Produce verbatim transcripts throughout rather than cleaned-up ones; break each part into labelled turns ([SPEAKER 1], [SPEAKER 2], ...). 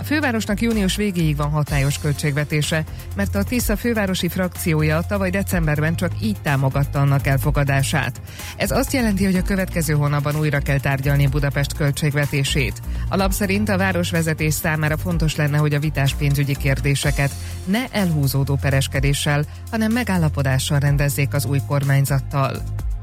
[SPEAKER 1] A fővárosnak június végéig van hatályos költségvetése, mert a Tisza fővárosi frakciója tavaly decemberben csak így támogatta annak elfogadását. Ez azt jelenti, hogy a következő hónapban újra kell tárgyalni Budapest költségvetését. A lap szerint a városvezetés számára fontos lenne, hogy a vitás pénzügyi kérdéseket ne elhúzódó pereskedéssel, hanem megállapodással rendezzék az új kormányzattal.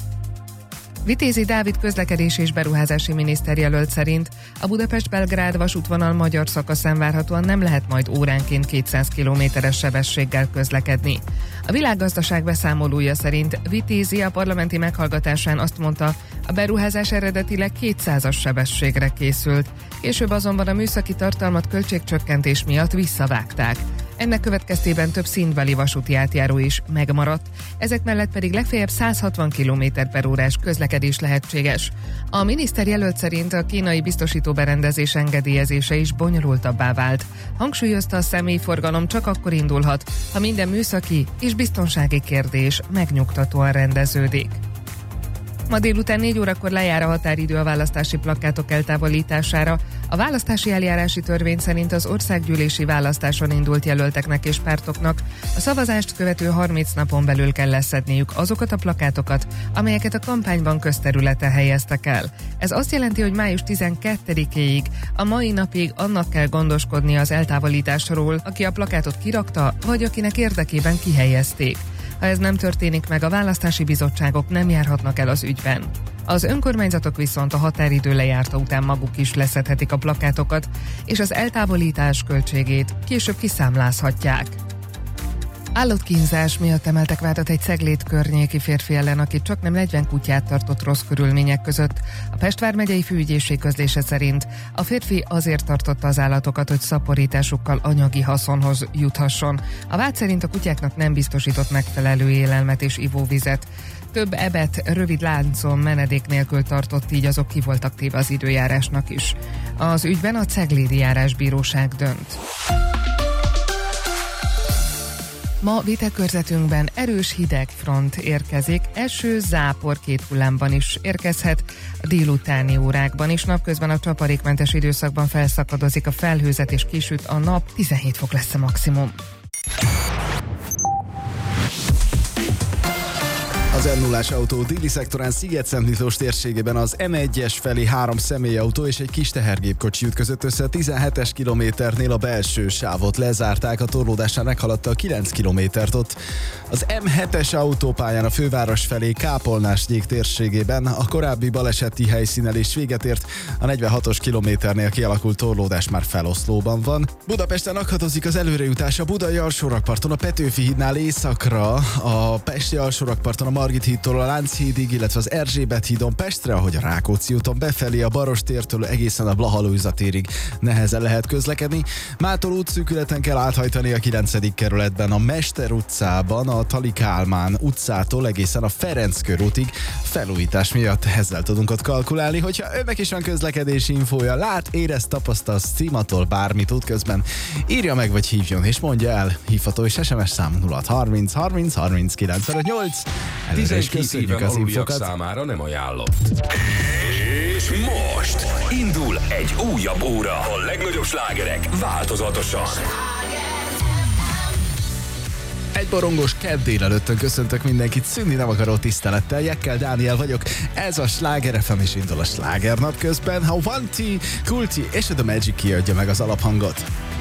[SPEAKER 1] Vitézi Dávid közlekedés és beruházási miniszter jelölt szerint a Budapest-Belgrád vasútvonal magyar szakaszán várhatóan nem lehet majd óránként kétszáz kilométeres sebességgel közlekedni. A Világgazdaság beszámolója szerint Vitézi a parlamenti meghallgatásán azt mondta, a beruházás eredetileg kétszázas sebességre készült, később azonban a műszaki tartalmat költségcsökkentés miatt visszavágták. Ennek következtében több színbeli vasúti átjáró is megmaradt, ezek mellett pedig legfeljebb száz hatvan kilométer per órás közlekedés lehetséges. A miniszter jelölt szerint a kínai biztosító berendezés engedélyezése is bonyolultabbá vált. Hangsúlyozta, a személyforgalom csak akkor indulhat, ha minden műszaki és biztonsági kérdés megnyugtatóan rendeződik. Ma délután négy órakor lejár a határidő a választási plakátok eltávolítására. A választási eljárási törvény szerint az országgyűlési választáson indult jelölteknek és pártoknak a szavazást követő harminc napon belül kell leszedniük azokat a plakátokat, amelyeket a kampányban közterületen helyeztek el. Ez azt jelenti, hogy május tizenkettedikéig, a mai napig annak kell gondoskodnia az eltávolításról, aki a plakátot kirakta, vagy akinek érdekében kihelyezték. Ha ez nem történik meg, a választási bizottságok nem járhatnak el az ügyben. Az önkormányzatok viszont a határidő lejárta után maguk is leszedhetik a plakátokat, és az eltávolítás költségét később kiszámlázhatják. Állatkínzás miatt emeltek vádat egy Ceglét környéki férfi ellen, aki csaknem negyven kutyát tartott rossz körülmények között. A Pest vármegyei főügyészség közlése szerint a férfi azért tartotta az állatokat, hogy szaporításukkal anyagi haszonhoz juthasson. A vád szerint a kutyáknak nem biztosított megfelelő élelmet és ivóvizet. Több ebet rövid láncon menedék nélkül tartott, így azok ki voltak téve az időjárásnak is. Az ügyben a ceglédi járásbíróság dönt. Ma vitekörzetünkben erős hidegfront érkezik, eső, zápor két hullámban is érkezhet a délutáni órákban, és napközben a csapadékmentes időszakban felszakadozik a felhőzet és kisüt a nap, tizenhét fok lesz a maximum.
[SPEAKER 2] Az em nullás autó déli szektorán Sziget-Szent Miklós térségében az em egyes felé három személyautó és egy kis tehergépkocsi ütközött össze a tizenhetes kilométernél, a belső sávot lezárták, a torlódásnál meghaladta a kilenc kilométert ott. Az em hetes autópályán a főváros felé Kápolnás-Nyék térségében a korábbi baleseti helyszínelés véget ért, a negyvenhatos kilométernél kialakult torlódás már feloszlóban van. Budapesten akhadozik az előrejutás a Budai alsórakparton, a Petőfi hídnál északra, a Pesti alsórakparton a Margit hídtól a Lánchídig, illetve az Erzsébet hídon Pestre, ahogy a Rákóczi úton befelé a Barostértől egészen a Blaha Lujza térig nehezen lehet közlekedni. Mától útszűkületen kell áthajtani a kilencedik kerületben, a Mester utcában, a Tali Kálmán utcától egészen a Ferenc körútig felújítás miatt ezzel tudunk ott kalkulálni. Hogyha önnek is van közlekedési infója, lát, érez, tapasztal címatól bármit útközben, írja meg vagy hívjon és mondja el. Hívható és es em es szám nulla harminc harminc harminc kilencvenötnyolc. Előre is köszönjük az infokat.
[SPEAKER 3] Számára nem ajánlott. És most indul egy újabb óra. A legnagyobb slágerek változatosan.
[SPEAKER 2] Egy borongos kedd délelőttön köszöntök mindenkit, szűnni nem akaró tisztelettel, Jekkel Dániel vagyok, ez a Sláger ef em, és indul a Sláger nap közben, ha Vanti, Kulti és a The Magic kiadja meg az alaphangot.